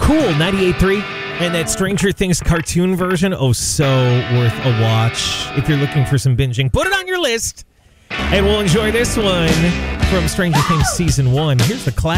cool. 98.3. And that Stranger Things cartoon version, oh, so worth a watch. If you're looking for some binging, put it on your list. And we'll enjoy this one from Stranger Things Season 1. Here's the class.